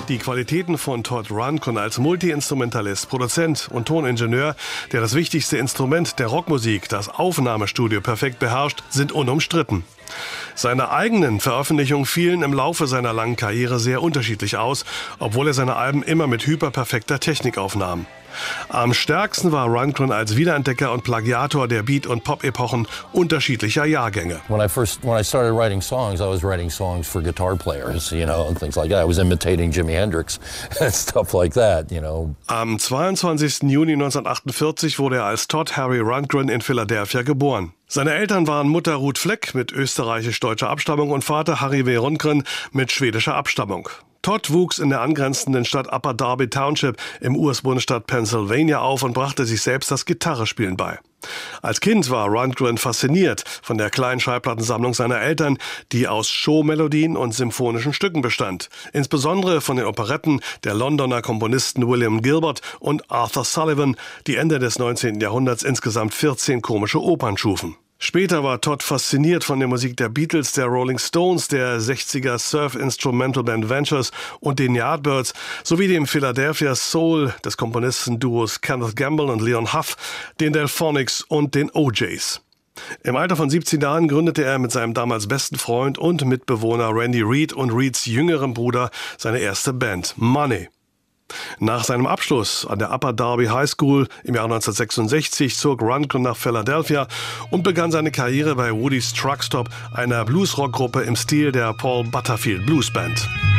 Die Qualitäten von Todd Rundgren als Multi-Instrumentalist, Produzent und Toningenieur, der das wichtigste Instrument der Rockmusik, das Aufnahmestudio, perfekt beherrscht, sind unumstritten. Seine eigenen Veröffentlichungen fielen im Laufe seiner langen Karriere sehr unterschiedlich aus, obwohl er seine Alben immer mit hyperperfekter Technik aufnahm. Am stärksten war Rundgren als Wiederentdecker und Plagiator der Beat- und Pop-Epochen unterschiedlicher Jahrgänge. When I started writing songs, I was writing songs for guitar players, and things like that. I was imitating Jimi Hendrix and stuff like that, Am 22. Juni 1948 wurde er als Todd Harry Rundgren in Philadelphia geboren. Seine Eltern waren Mutter Ruth Fleck mit österreichisch-deutscher Abstammung und Vater Harry W. Rundgren mit schwedischer Abstammung. Todd wuchs in der angrenzenden Stadt Upper Darby Township im US-Bundesstaat Pennsylvania auf und brachte sich selbst das Gitarrespielen bei. Als Kind war Rundgren fasziniert von der kleinen Schallplattensammlung seiner Eltern, die aus Showmelodien und symphonischen Stücken bestand. Insbesondere von den Operetten der Londoner Komponisten William Gilbert und Arthur Sullivan, die Ende des 19. Jahrhunderts insgesamt 14 komische Opern schufen. Später war Todd fasziniert von der Musik der Beatles, der Rolling Stones, der 60er Surf-Instrumental-Band Ventures und den Yardbirds sowie dem Philadelphia Soul des Komponistenduos Kenneth Gamble und Leon Huff, den Delphonics und den OJs. Im Alter von 17 Jahren gründete er mit seinem damals besten Freund und Mitbewohner Randy Reed und Reeds jüngerem Bruder seine erste Band, Money. Nach seinem Abschluss an der Upper Darby High School im Jahr 1966 zog Rundgren nach Philadelphia und begann seine Karriere bei Woody's Truck Stop, einer Bluesrock-Gruppe im Stil der Paul Butterfield Blues Band.